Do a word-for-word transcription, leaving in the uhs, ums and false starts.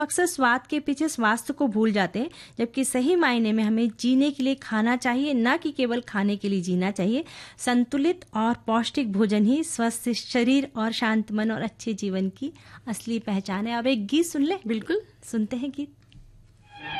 अक्सर स्वाद के पीछे स्वास्थ्य को भूल जाते हैं, जबकि सही मायने में हमें जीने के लिए खाना चाहिए, ना कि केवल खाने के लिए जीना चाहिए। संतुलित और पौष्टिक भोजन ही स्वस्थ शरीर और शांत मन और अच्छे जीवन की असली पहचान है। अब एक गीत सुन ले। बिल्कुल, सुनते हैं गीत।